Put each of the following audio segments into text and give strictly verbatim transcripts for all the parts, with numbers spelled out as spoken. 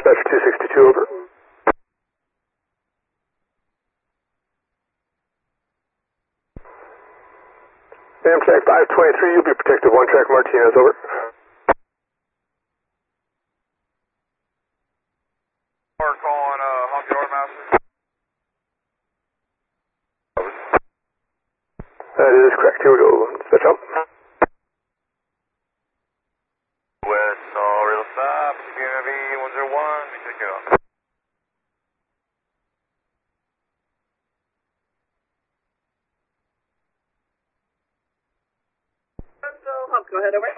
Dispatcher two sixty-two, over. Amtrak five twenty-three, you'll be protected one track Martinez, over. We're calling uh, Honky Ormaster. That is correct, here we go. Dispatch up. West, all real stop, C B M V one zero one, we take it off. Go ahead, over.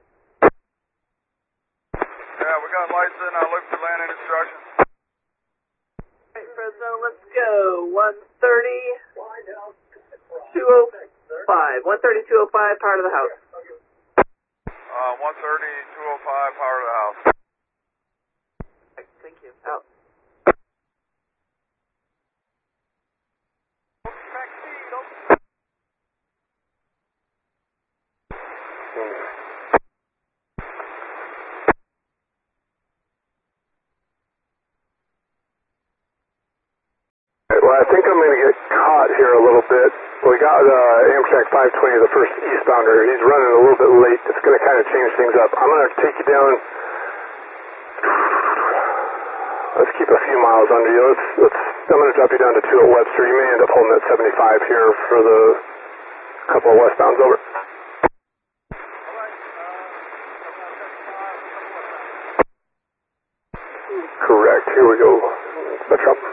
Yeah, we got lights in, I look for landing instructions. Alright, Fresno, let's go. one thirty, two oh five. one thirty, two oh five, power to the house. Uh, one thirty, two oh five, power to the house. Thank you. Out. Well, I think I'm going to get caught here a little bit. We got uh, Amtrak five twenty, the first eastbounder. He's running a little bit late. It's going to kind of change things up. I'm going to take you down. Let's keep a few miles under you. Let's, let's, I'm going to drop you down to two at Webster. You may end up holding at seventy-five here for the couple of westbounds, over. Correct. Here we go. Let's up.